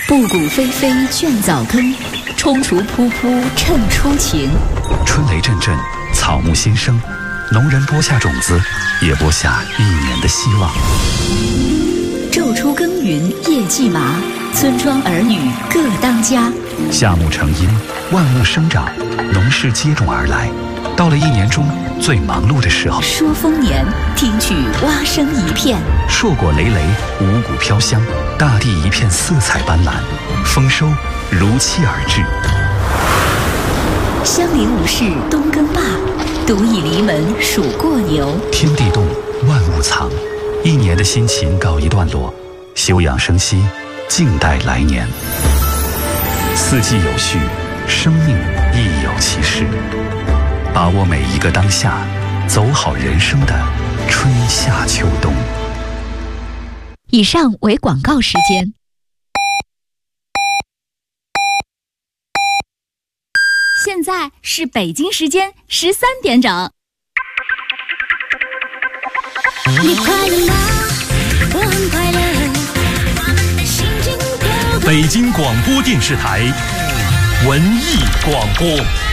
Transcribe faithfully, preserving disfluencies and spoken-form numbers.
布谷霏霏倦早更，踌躇扑扑趁初晴。 春雷阵阵，草木新生，农人播下种子，也播下一年的希望。 昼出耕耘夜绩麻，村庄儿女各当家。 夏木成荫，万物生长，农事接踵而来。到了一年中最忙碌的时候， 说丰年，听取蛙声一片， 硕果累累，五谷飘香，大地一片色彩斑斓，丰收如期而至。 乡邻无事冬耕罢，独倚篱门数过牛。 天地动，万物藏，一年的辛勤告一段落，休养生息，静待来年。四季有序，生命亦有其事。把握每一个当下，走好人生的春夏秋冬。 以上为广告时间。 现在是北京时间十三点整。 你快乐吗？我很快乐。我们的心情都北京广播电视台文艺广播。